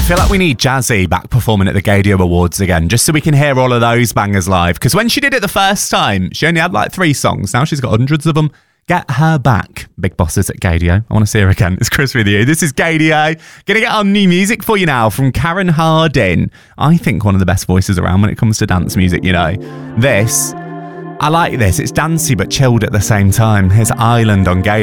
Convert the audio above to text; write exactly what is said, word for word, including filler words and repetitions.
feel like we need Jazzy back performing at the Gaydio Awards again, just so we can hear all of those bangers live. Because when she did it the first time, she only had like three songs. Now she's got hundreds of them. Get her back, big bosses at Gaydio. I want to see her again. It's Chris with you. This is Gaydio. Gonna get on new music for you now from Karen Harding. I think one of the best voices around when it comes to dance music, you know. This, I like this. It's dancey but chilled at the same time. Here's Island on Gaydio.